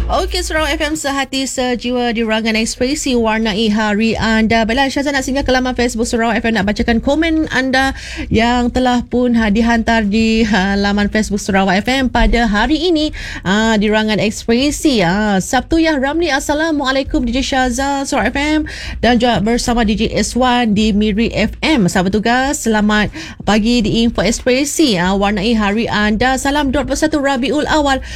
Okey, Sarawak FM sehati sejiwa di Rangan Ekspresi warnai hari anda. Baiklah, Syazah nak singgah ke laman Facebook Sarawak FM nak bacakan komen anda yang telah pun dihantar di laman Facebook Sarawak FM pada hari ini di Rangan Ekspresi. Sabtu ya Ramli. Assalamualaikum DJ Syazah Sarawak FM dan juga bersama DJ S1 di Miri FM. Sahabat tugas, selamat pagi di Info Ekspresi. Warnai hari anda. Salam 21 Rabiul Awal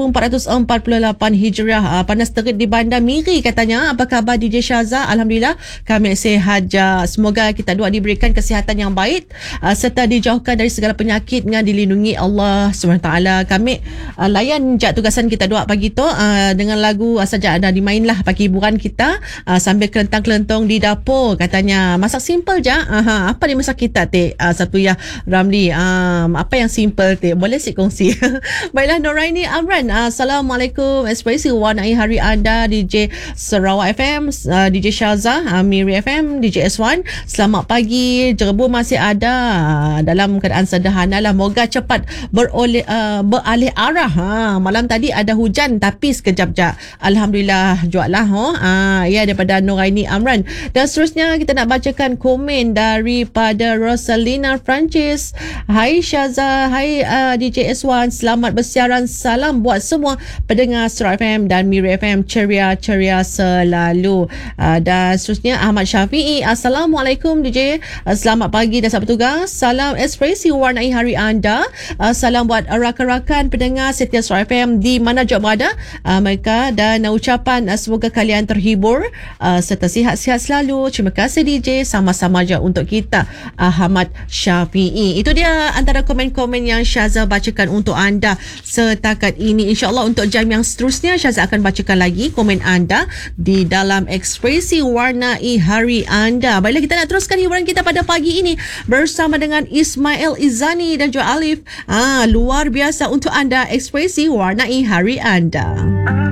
1448 Hijrah. Panas terik di Bandar Miri katanya. Apa khabar DJ Syazah? Alhamdulillah kami sihat je. Semoga kita doa diberikan kesihatan yang baik serta dijauhkan dari segala penyakit dengan dilindungi Allah SWT. Kami layan je tugasan kita doa pagi tu dengan lagu saja ada dimainlah pagi hiburan kita sambil kelentang-kelentong di dapur katanya. Masak simple je. Apa dia masak kita satu ya Ramli? Apa yang simple boleh si kongsi. Baiklah, Noraini Amran. Assalamualaikum. Ekspresi warnai hari anda DJ Sarawak FM, DJ Syazah, Miri FM, DJ S1. Selamat pagi. Jerebu masih ada dalam keadaan sederhana lah. Moga cepat beralih arah. Malam tadi ada hujan tapi sekejap je. Alhamdulillah jualah. Ya, daripada Noraini Amran. Dan seterusnya kita nak bacakan komen daripada Rosalina Francis. Hai Syazah, hai DJ S1. Selamat bersiaran. Salam buat semua pendengar Sarawak FM dan Miri FM, ceria-ceria selalu. Dan seterusnya Ahmad Syafi'i. Assalamualaikum DJ. Selamat pagi dan selamat tugas. Salam ekspresi warnai hari anda. Salam buat rakan-rakan pendengar setia Sarawak FM di mana juga berada mereka, dan ucapan semoga kalian terhibur serta sihat-sihat selalu. Terima kasih DJ. Sama-sama je untuk kita. Ahmad Syafi'i. Itu dia antara komen-komen yang Syazah bacakan untuk anda setakat ini. InsyaAllah untuk jam yang seterusnya Syazah akan bacakan lagi komen anda di dalam ekspresi warnai hari anda. Baiklah, kita nak teruskan hiburan kita pada pagi ini bersama dengan Ismail Izani dan juga Alif. Luar biasa untuk anda ekspresi warnai hari anda.